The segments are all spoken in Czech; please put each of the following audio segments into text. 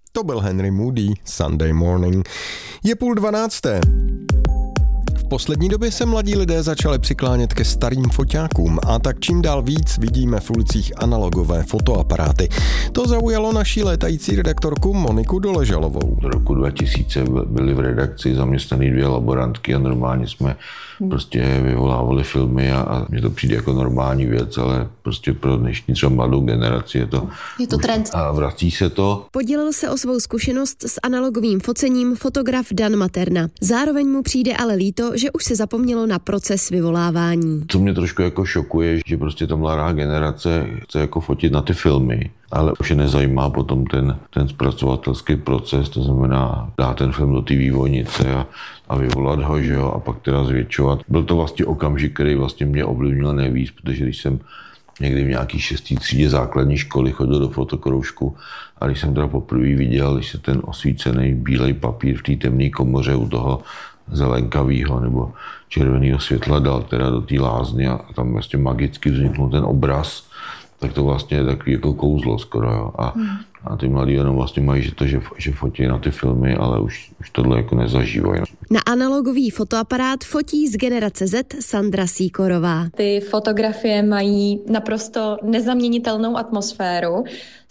To byl Henry Moody, Sunday Morning. Je 11:30. V poslední době se mladí lidé začali přiklánět ke starým foťákům a tak čím dál víc vidíme v ulicích analogové fotoaparáty. To zaujalo naší létající redaktorku Moniku Doležalovou. Do roku 2000 byly v redakci zaměstnaný 2 laborantky a normálně jsme prostě vyvolávali filmy a mně to přijde jako normální věc, ale prostě pro dnešní třeba mladou generaci je to trend. A vrací se to. Podělil se o svou zkušenost s analogovým focením fotograf Dan Materna. Zároveň mu přijde ale líto, že už se zapomnělo na proces vyvolávání. Co mě trošku jako šokuje, že prostě ta mladá generace chce jako fotit na ty filmy, ale už je nezajímá potom ten zpracovatelský proces, to znamená dát ten film do té vývojnice a vyvolat ho, že jo, a pak teda zvětšovat. Byl to vlastně okamžik, který vlastně mě ovlivnil nejvíc, protože když jsem někdy v nějaký 6. třídě základní školy chodil do fotokroužku a když jsem teda poprvé viděl, když se ten osvícený bílej papír v té temné komoře u toho zelenkavýho nebo červeného světla dal teda do té lázně a tam vlastně magicky vzniknul ten obraz, tak to vlastně je takový jako kouzlo skoro, jo. A ty mladí jenom vlastně mají, že fotí na ty filmy, ale už tohle jako nezažívají. Na analogový fotoaparát fotí z generace Z Sandra Sýkorová. Ty fotografie mají naprosto nezaměnitelnou atmosféru.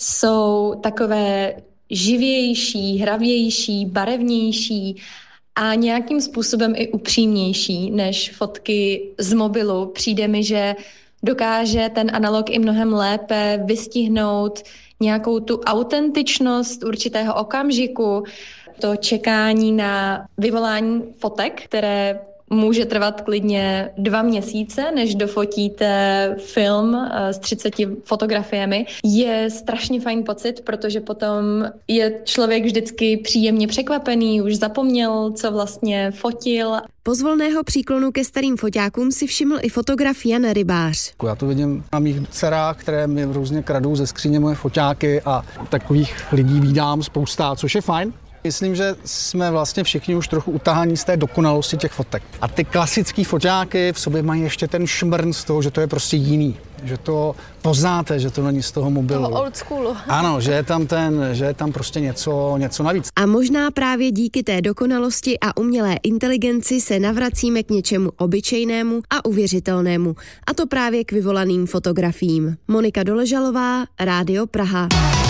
Jsou takové živější, hravější, barevnější a nějakým způsobem i upřímnější než fotky z mobilu. Přijde mi, že dokáže ten analog i mnohem lépe vystihnout nějakou tu autentičnost určitého okamžiku, to čekání na vyvolání fotek, které může trvat klidně 2 měsíce, než dofotíte film s 30 fotografiemi. Je strašně fajn pocit, protože potom je člověk vždycky příjemně překvapený, už zapomněl, co vlastně fotil. Pozvolného příklonu ke starým foťákům si všiml i fotograf Jan Rybář. Já to vidím na mých dcerách, které mi různě kradou ze skříně moje foťáky a takových lidí vídám spousta, což je fajn. Myslím, že jsme vlastně všichni už trochu utahaní z té dokonalosti těch fotek. A ty klasické foťáky v sobě mají ještě ten šmrn z toho, že to je prostě jiný. Že to poznáte, že to není z toho mobilu. Toho old schoolu. Ano, že je tam prostě něco navíc. A možná právě díky té dokonalosti a umělé inteligenci se navracíme k něčemu obyčejnému a uvěřitelnému. A to právě k vyvolaným fotografiím. Monika Doležalová, Rádio Praha.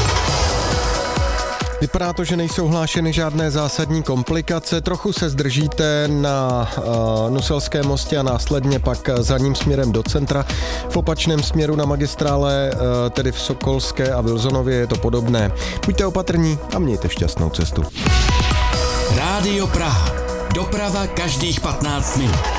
Vypadá to, že nejsou hlášeny žádné zásadní komplikace. Trochu se zdržíte na Nuselském mostě a následně pak za ním směrem do centra. V opačném směru na magistrále, tedy v Sokolské a Wilsonově je to podobné. Buďte opatrní a mějte šťastnou cestu. Rádio Praha. Doprava každých 15 minut.